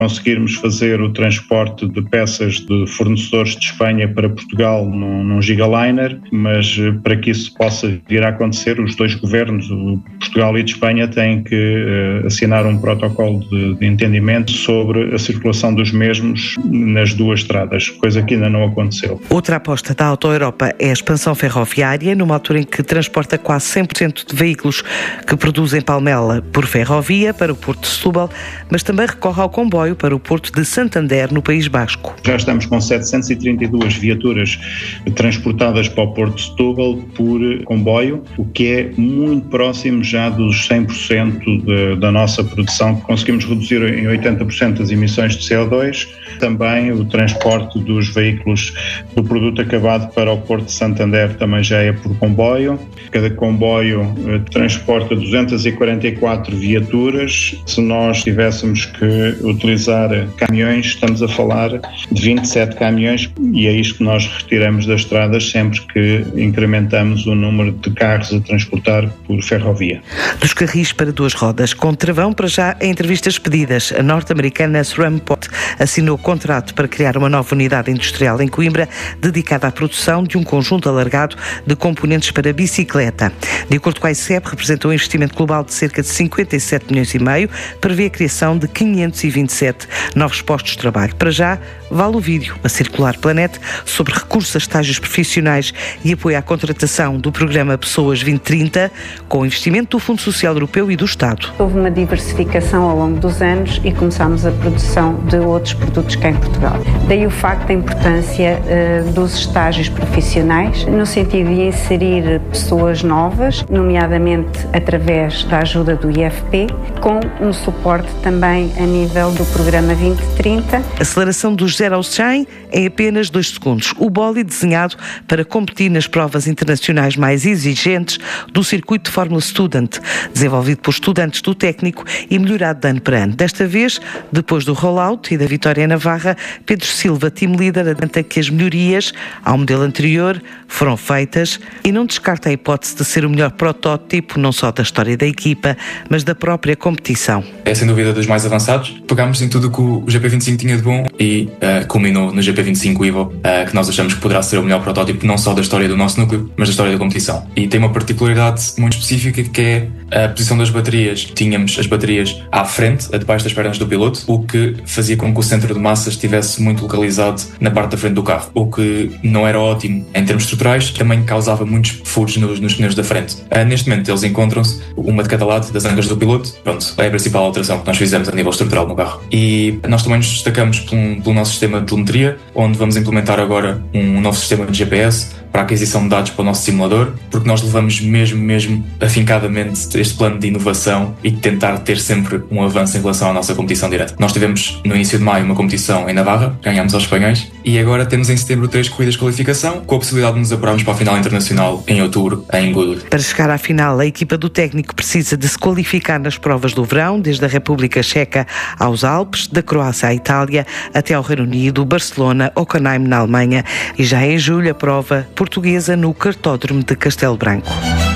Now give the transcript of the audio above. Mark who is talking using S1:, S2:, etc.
S1: conseguirmos fazer o transporte de peças de fornecedores de Espanha para Portugal num Gigaliner, mas para que isso possa vir a acontecer, os dois governos, o Portugal e de Espanha, têm que assinar um protocolo de entendimento sobre a circulação dos mesmos nas duas estradas, coisa que ainda não aconteceu.
S2: Outra aposta da Auto Europa é a expansão ferroviária, numa altura em que transporta quase 100% de veículos que produzem Palmela por ferrovia para o Porto de Setúbal, mas também recorre ao comboio para o Porto de Santander, no País Basco.
S1: Já estamos com 732 viaturas transportadas para o Porto de Setúbal por comboio, o que é muito próximo já dos 100% da nossa produção, que conseguimos reduzir em 80% as emissões de CO2. Também o transporte dos veículos do produto acabado para o Porto de Santander também já é por comboio. Cada comboio transporta 244 viaturas. Se nós tivéssemos que utilizar caminhões, estamos a falar de 27 caminhões, e é isto que nós retiramos das estradas sempre que incrementamos o número de carros a transportar por ferrovia.
S2: Dos carris para duas rodas, com travão, para já em entrevistas pedidas, a norte-americana Swampot assinou contrato para criar uma nova unidade industrial em Coimbra, dedicada à produção de um conjunto alargado de componentes para bicicleta. De acordo com a ICEP, representa um investimento global de cerca de 57 milhões e meio, prevê a criação de 527 novos postos de trabalho. Para já, vale o vídeo a Circular Planet sobre recursos a estágios profissionais e apoio à contratação do programa Pessoas 2030, com investimento do Fundo Social Europeu e do Estado.
S3: Houve uma diversificação ao longo dos anos e começámos a produção de outros produtos cá em Portugal. Daí o facto da importância dos estágios profissionais, no sentido de inserir pessoas novas, nomeadamente através da ajuda do IFP, com um suporte também a nível do programa 2030.
S2: A aceleração do 0 ao 100 em apenas 2 segundos. O boli desenhado para competir nas provas internacionais mais exigentes do circuito de Fórmula Student, desenvolvido por estudantes do técnico e melhorado de ano para ano. Desta vez, depois do rollout e da vitória em Navarra, Pedro Silva, team leader, adianta que as melhorias ao modelo anterior foram feitas e não descarta a hipótese de ser o melhor protótipo, não só da história da equipa, mas da própria competição.
S4: É sem dúvida dos mais avançados. Pegámos em tudo o que o GP25 tinha de bom e culminou no GP25 Evo, que nós achamos que poderá ser o melhor protótipo não só da história do nosso núcleo, mas da história da competição. E tem uma particularidade muito específica, que é a posição das baterias. Tínhamos as baterias à frente, debaixo das pernas do piloto, o que fazia com que o centro de massa estivesse muito localizado na parte da frente do carro, o que não era ótimo em termos estruturais, também causava muitos furos nos pneus da frente. Neste momento eles encontram-se, uma de cada lado das angas do piloto. Pronto, é a principal alteração que nós fizemos a nível estrutural no carro. E nós também nos destacamos pelo nosso sistema de telemetria, onde vamos implementar agora um novo sistema de GPS para a aquisição de dados para o nosso simulador, porque nós levamos mesmo afincadamente este plano de inovação e de tentar ter sempre um avanço em relação à nossa competição direta. Nós tivemos no início de maio uma competição em Navarra, ganhámos aos espanhóis, e agora temos em setembro 3 corridas de qualificação, com a possibilidade de nos apurarmos para a final internacional em outubro, em Gudul.
S2: Para chegar à final, a equipa do técnico precisa de se qualificar nas provas do verão, desde a República Checa aos Alpes, da Croácia à Itália, até ao Reino Unido, Barcelona, Hockenheim na Alemanha, e já em julho a prova portuguesa no Cartódromo de Castelo Branco.